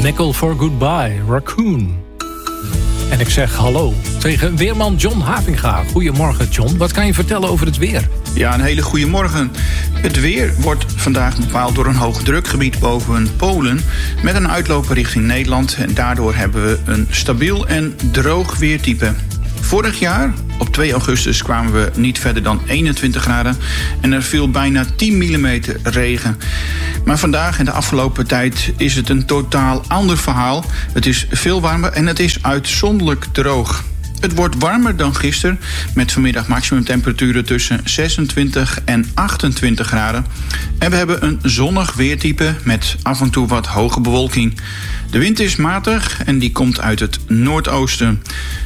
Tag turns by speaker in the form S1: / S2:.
S1: Nickel for Goodbye, Raccoon. En ik zeg hallo tegen weerman John Havinga. Goedemorgen John, wat kan je vertellen over het weer?
S2: Ja, een hele goede morgen. Het weer wordt vandaag bepaald door een hoog drukgebied boven Polen met een uitloper richting Nederland. En daardoor hebben we een stabiel en droog weertype. Vorig jaar, op 2 augustus, kwamen we niet verder dan 21 graden... en er viel bijna 10 mm regen. Maar vandaag en de afgelopen tijd is het een totaal ander verhaal. Het is veel warmer en het is uitzonderlijk droog. Het wordt warmer dan gisteren, met vanmiddag maximumtemperaturen tussen 26 en 28 graden. En we hebben een zonnig weertype met af en toe wat hoge bewolking. De wind is matig en die komt uit het noordoosten.